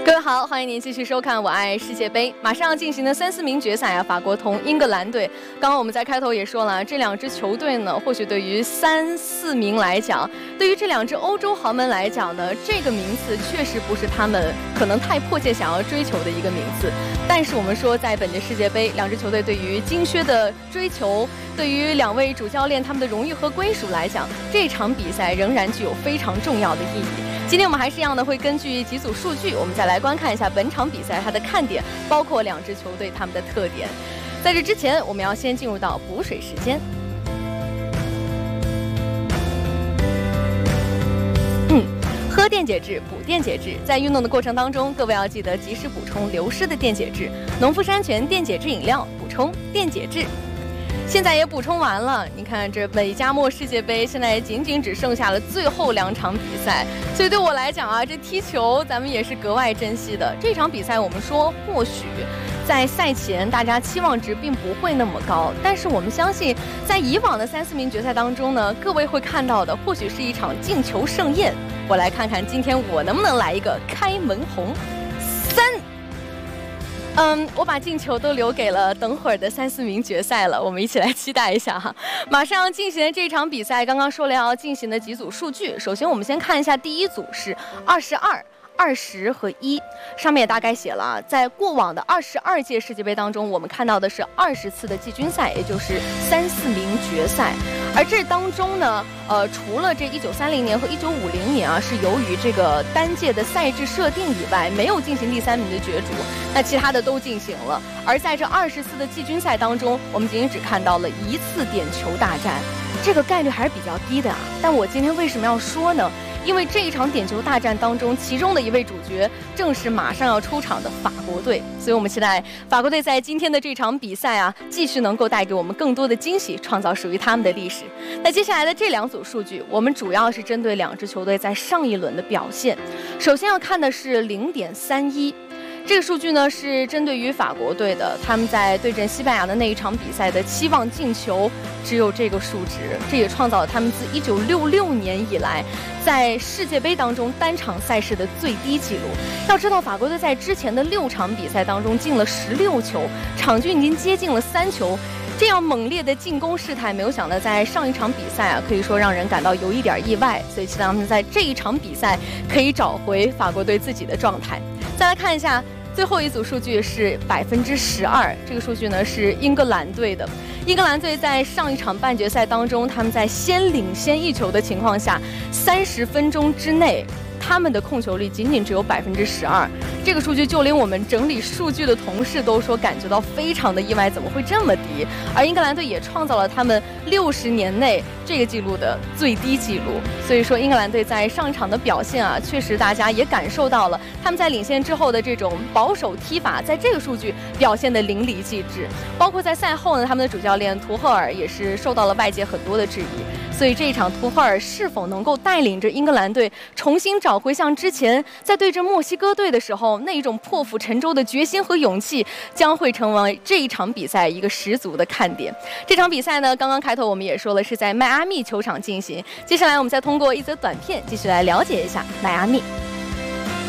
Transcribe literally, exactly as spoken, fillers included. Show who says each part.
Speaker 1: 各位好，欢迎您继续收看《我爱世界杯》。马上要进行的三四名决赛啊，法国同英格兰队。刚刚我们在开头也说了，这两支球队呢，或许对于三四名来讲，对于这两支欧洲豪门来讲呢，这个名次确实不是他们可能太迫切想要追求的一个名次。但是我们说，在本届世界杯，两支球队对于金靴的追求，对于两位主教练他们的荣誉和归属来讲，这场比赛仍然具有非常重要的意义。今天我们还是一样的会根据几组数据，我们再来观看一下本场比赛它的看点，包括两支球队他们的特点。在这之前，我们要先进入到补水时间。嗯，喝电解质，补电解质。在运动的过程当中，各位要记得及时补充流失的电解质。农夫山泉电解质饮料，补充电解质。现在也补充完了，你看这美加墨世界杯现在仅仅只剩下了最后两场比赛，所以对我来讲啊，这踢球咱们也是格外珍惜的。这场比赛我们说或许在赛前大家期望值并不会那么高，但是我们相信在以往的三四名决赛当中呢，各位会看到的或许是一场进球盛宴。我来看看今天我能不能来一个开门红。三嗯，我把进球都留给了等会儿的三四名决赛了，我们一起来期待一下哈。马上要进行的这场比赛，刚刚说了要进行的几组数据，首先我们先看一下第一组是二十二。二十和一，上面也大概写了啊，在过往的二十二届世界杯当中，我们看到的是二十次的季军赛，也就是三四名决赛。而这当中呢，呃，除了这一九三零年和一九五零年啊，是由于这个单届的赛制设定以外，没有进行第三名的角逐，那其他的都进行了。而在这二十次的季军赛当中，我们仅仅只看到了一次点球大战，这个概率还是比较低的啊。但我今天为什么要说呢？因为这一场点球大战当中，其中的一位主角正是马上要出场的法国队，所以我们期待法国队在今天的这场比赛啊，继续能够带给我们更多的惊喜，创造属于他们的历史。那接下来的这两组数据，我们主要是针对两支球队在上一轮的表现。首先要看的是 零点三一。这个数据呢是针对于法国队的，他们在对阵西班牙的那一场比赛的期望进球只有这个数值，这也创造了他们自一九六六年以来在世界杯当中单场赛事的最低纪录。要知道，法国队在之前的六场比赛当中进了十六球，场均已经接近了三球。这样猛烈的进攻势态，没有想到在上一场比赛啊，可以说让人感到有一点意外，所以期待他们在这一场比赛可以找回法国队自己的状态。再来看一下最后一组数据是百分之十二，这个数据呢是英格兰队的。英格兰队在上一场半决赛当中，他们在先领先一球的情况下，三十分钟之内，他们的控球率仅仅只有百分之十二。这个数据就连我们整理数据的同事都说感觉到非常的意外，怎么会这么低？而英格兰队也创造了他们六十年内这个记录的最低纪录。所以说，英格兰队在上场的表现啊，确实大家也感受到了他们在领先之后的这种保守踢法，在这个数据表现的淋漓尽致。包括在赛后呢，他们的主教练图赫尔也是受到了外界很多的质疑。所以这一场图赫尔是否能够带领着英格兰队重新找回像之前在对阵墨西哥队的时候那一种破釜沉舟的决心和勇气，将会成为这一场比赛一个十足的看点。这场比赛呢，刚刚开头我们也说了是在迈阿密球场进行，接下来我们再通过一则短片继续来了解一下迈阿密。